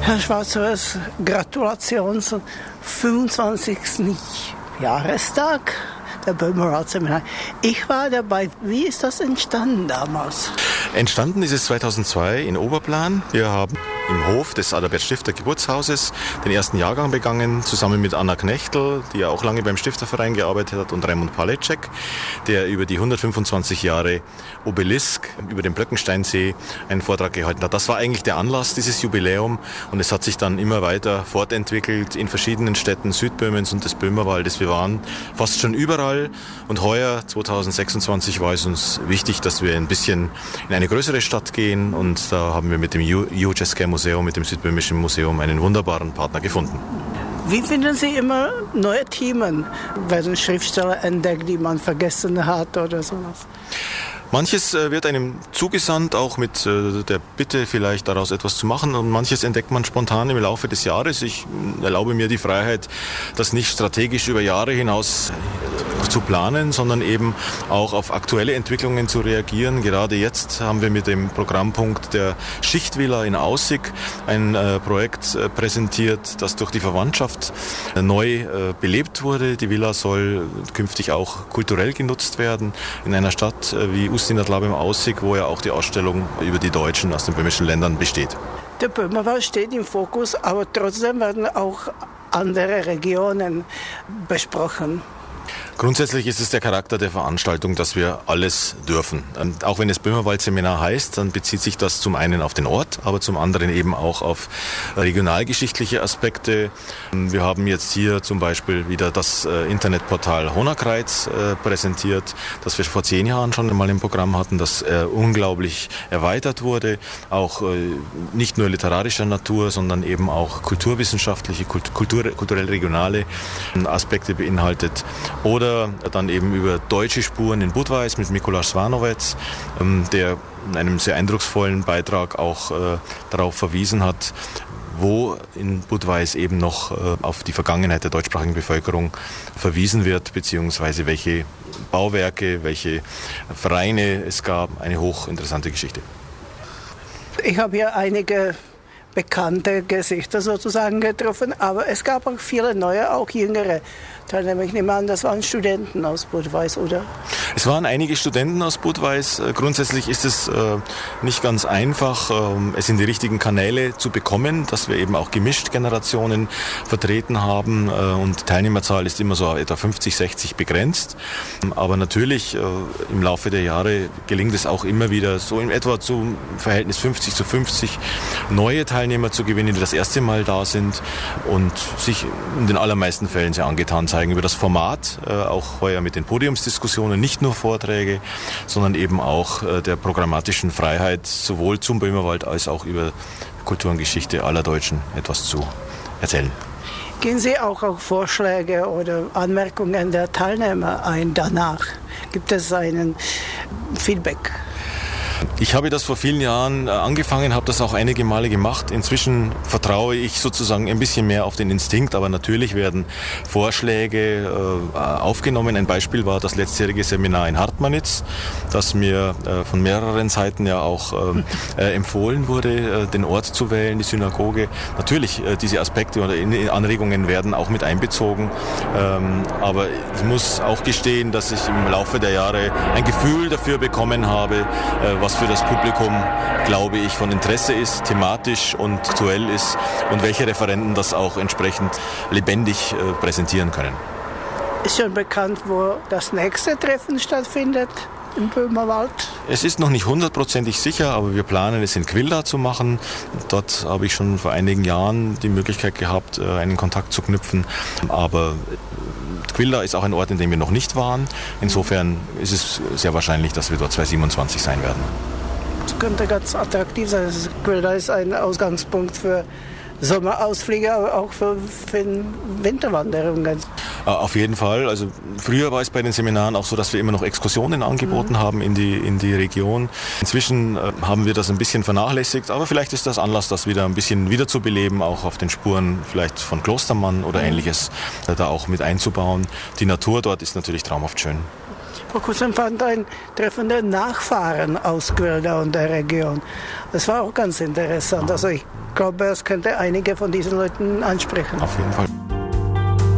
Herr Schwarzhörs, Gratulation zum 25. Jahrestag der Böhmerwald-Seminar. Ich war dabei. Wie ist das entstanden damals? Entstanden ist es 2002 in Oberplan. Wir haben im Hof des Adalbert Stifter Geburtshauses den ersten Jahrgang begangen, zusammen mit Anna Knechtel, die ja auch lange beim Stifterverein gearbeitet hat, und Raimund Palecek, der über die 125 Jahre Obelisk über den Blöckensteinsee einen Vortrag gehalten hat. Das war eigentlich der Anlass, dieses Jubiläum, und es hat sich dann immer weiter fortentwickelt in verschiedenen Städten Südböhmens und des Böhmerwaldes. Wir waren fast schon überall, und heuer, 2026, war es uns wichtig, dass wir ein bisschen in eine größere Stadt gehen, und da haben wir mit dem Juchesky Museum, mit dem Südböhmischen Museum, einen wunderbaren Partner gefunden. Wie finden Sie immer neue Themen? Werden Schriftsteller entdeckt, die man vergessen hat oder sowas? Manches wird einem zugesandt, auch mit der Bitte, vielleicht daraus etwas zu machen, und manches entdeckt man spontan im Laufe des Jahres. Ich erlaube mir die Freiheit, das nicht strategisch über Jahre hinaus zu planen, sondern eben auch auf aktuelle Entwicklungen zu reagieren. Gerade jetzt haben wir mit dem Programmpunkt der Schichtvilla in Aussig ein Projekt präsentiert, das durch die Verwandtschaft neu belebt wurde. Die Villa soll künftig auch kulturell genutzt werden in einer Stadt wie Ustinadlab im Aussig, wo ja auch die Ausstellung über die Deutschen aus den böhmischen Ländern besteht. Der Böhmerwald steht im Fokus, aber trotzdem werden auch andere Regionen besprochen. Grundsätzlich ist es der Charakter der Veranstaltung, dass wir alles dürfen. Und auch wenn es Böhmerwald-Seminar heißt, dann bezieht sich das zum einen auf den Ort, aber zum anderen eben auch auf regionalgeschichtliche Aspekte. Wir haben jetzt hier zum Beispiel wieder das Internetportal Honakreiz präsentiert, das wir vor 10 Jahren schon einmal im Programm hatten, das unglaublich erweitert wurde, auch nicht nur literarischer Natur, sondern eben auch kulturwissenschaftliche, kulturell regionale Aspekte beinhaltet. Oder dann eben über deutsche Spuren in Budweis mit Mikuláš Svánovec, der in einem sehr eindrucksvollen Beitrag auch darauf verwiesen hat, wo in Budweis eben noch auf die Vergangenheit der deutschsprachigen Bevölkerung verwiesen wird, beziehungsweise welche Bauwerke, welche Vereine es gab. Eine hochinteressante Geschichte. Ich habe hier einige bekannte Gesichter sozusagen getroffen, aber es gab auch viele neue, auch jüngere Teilnehmer. Ich nehme an, das waren Studenten aus Budweis, oder? Es waren einige Studenten aus Budweis. Grundsätzlich ist es nicht ganz einfach, es in die richtigen Kanäle zu bekommen, dass wir eben auch gemischt Generationen vertreten haben, und die Teilnehmerzahl ist immer so etwa 50, 60 begrenzt. Aber natürlich im Laufe der Jahre gelingt es auch immer wieder, so in etwa zum Verhältnis 50:50 neue Teilnehmer zu gewinnen, die das erste Mal da sind und sich in den allermeisten Fällen sehr angetan zeigen über das Format, auch heuer mit den Podiumsdiskussionen, nicht nur Vorträge, sondern eben auch der programmatischen Freiheit, sowohl zum Böhmerwald als auch über Kultur und Geschichte aller Deutschen etwas zu erzählen. Gehen Sie auch auf Vorschläge oder Anmerkungen der Teilnehmer ein danach? Gibt es einen Feedback? Ich habe das vor vielen Jahren angefangen, habe das auch einige Male gemacht. Inzwischen vertraue ich sozusagen ein bisschen mehr auf den Instinkt, aber natürlich werden Vorschläge aufgenommen. Ein Beispiel war das letztjährige Seminar in Hartmanitz, das mir von mehreren Seiten ja auch empfohlen wurde, den Ort zu wählen, die Synagoge. Natürlich, diese Aspekte oder Anregungen werden auch mit einbezogen, aber ich muss auch gestehen, dass ich im Laufe der Jahre ein Gefühl dafür bekommen habe, was für das Publikum, glaube ich, von Interesse ist, thematisch und aktuell ist, und welche Referenten das auch entsprechend lebendig präsentieren können. Ist schon bekannt, wo das nächste Treffen stattfindet im Böhmerwald? Es ist noch nicht 100%ig sicher, aber wir planen es in Quilda zu machen. Dort habe ich schon vor einigen Jahren die Möglichkeit gehabt, einen Kontakt zu knüpfen, aber Quilda ist auch ein Ort, in dem wir noch nicht waren. Insofern ist es sehr wahrscheinlich, dass wir dort 2027 sein werden. Das könnte ganz attraktiv sein. Quilda ist ein Ausgangspunkt für Sommerausflüge, aber auch für Winterwanderungen. Auf jeden Fall. Also früher war es bei den Seminaren auch so, dass wir immer noch Exkursionen angeboten haben in die Region. Inzwischen haben wir das ein bisschen vernachlässigt, aber vielleicht ist das Anlass, das wieder ein bisschen wiederzubeleben, auch auf den Spuren vielleicht von Klostermann oder Ähnliches da auch mit einzubauen. Die Natur dort ist natürlich traumhaft schön. Vor kurzem fand ein Treffen der Nachfahren aus Gweldau und der Region. Das war auch ganz interessant. Also ich glaube, es könnte einige von diesen Leuten ansprechen. Auf jeden Fall.